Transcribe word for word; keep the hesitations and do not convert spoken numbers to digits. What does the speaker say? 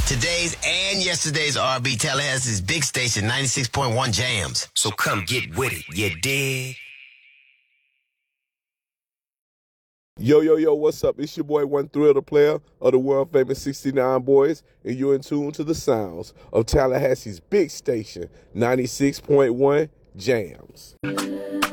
Today's and yesterday's R and B, Tallahassee's big station, ninety-six point one Jams. So come get with it, you dig? Yo, yo, yo, what's up? It's your boy, One Thrill, the player of the world-famous sixty-nine Boys, and you're in tune to the sounds of Tallahassee's big station, ninety-six point one Jams.